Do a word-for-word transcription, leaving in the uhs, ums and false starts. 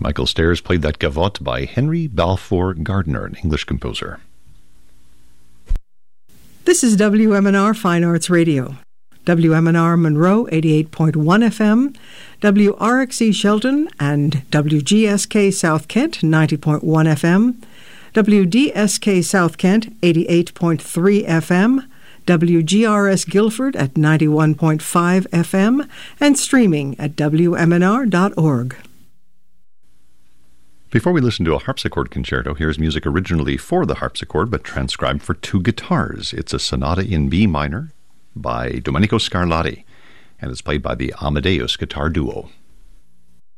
Michael Stairs played that gavotte by Henry Balfour Gardiner, an English composer. This is W M N R Fine Arts Radio. W M N R Monroe eighty-eight point one F M, W R X E Shelton and W G S K South Kent ninety point one F M, W D S K South Kent eighty-eight point three F M, W G R S Guilford at ninety-one point five F M, and streaming at W M N R dot org. Before we listen to a harpsichord concerto, here's music originally for the harpsichord but transcribed for two guitars. It's a sonata in B minor by Domenico Scarlatti, and it's played by the Amadeus Guitar Duo.